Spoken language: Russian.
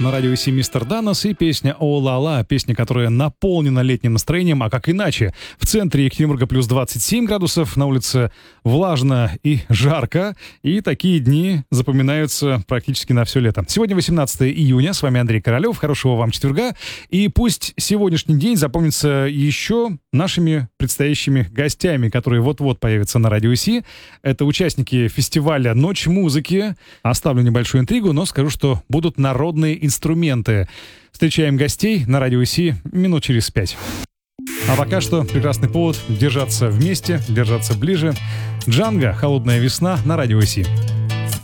На радио Си Мистер Данос и песня «О ла ла», песня, которая наполнена летним настроением, а как иначе? В центре Екатеринбурга плюс 27 градусов, на улице влажно и жарко, и такие дни запоминаются практически на все лето. Сегодня 18 июня, с вами Андрей Королев, хорошего вам четверга, и пусть сегодняшний день запомнится еще нашими предстоящими гостями, которые вот-вот появятся на радио Си. Это участники фестиваля «Ночь музыки». Оставлю небольшую интригу, но скажу, что будут народные инструменты. Встречаем гостей на радио Си минут через 5. А пока что прекрасный повод держаться вместе, держаться ближе. Джанго «Холодная весна» на радио Си.